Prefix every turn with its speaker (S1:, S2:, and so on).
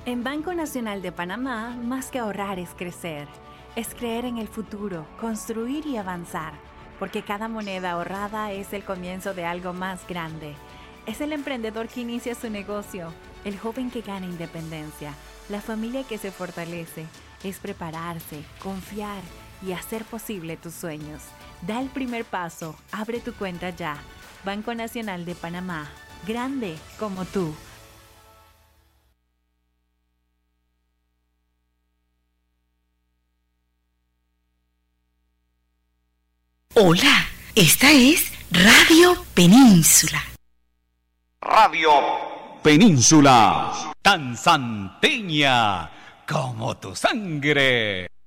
S1: En Banco Nacional de Panamá, más que ahorrar es crecer. Es creer en el futuro, construir y avanzar. Porque cada moneda ahorrada es el comienzo de algo más grande. Es el emprendedor que inicia su negocio, el joven que gana independencia, la familia que se fortalece. Es prepararse, confiar y hacer posible tus sueños. Da el primer paso, abre tu cuenta ya. Banco Nacional de Panamá, grande como tú.
S2: Hola, esta es Radio Península.
S3: Radio Península, tan santeña como tu sangre.